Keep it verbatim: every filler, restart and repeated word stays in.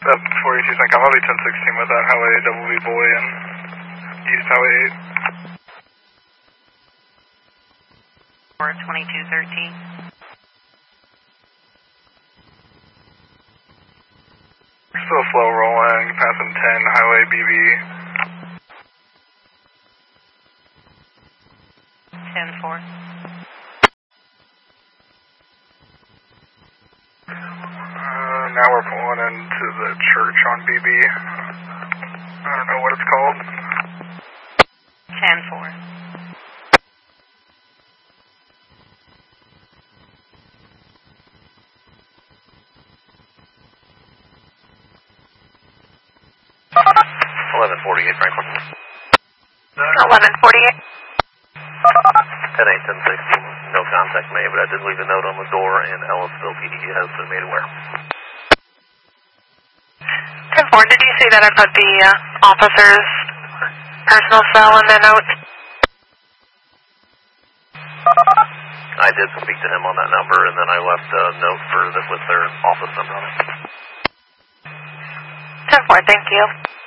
Up forty-two Centcom, I'll be ten sixteen with that Highway double B boy and East Highway eight. four twenty-two thirteen. Still slow rolling, passing ten Highway B B. ten four. Uh, now we're pulling into the church on B B. I don't know what it's called. ten four. eleven forty-eight, Franklin. eleven forty-eight. ten eight, ten sixteen. No contact made, but I did leave a note on the door, and Ellisville P D has been made aware. ten four, did you see that I put the uh, officer's personal cell in the note? I did speak to him on that number, and then I left a note for the, with their office number on it. ten four, thank you.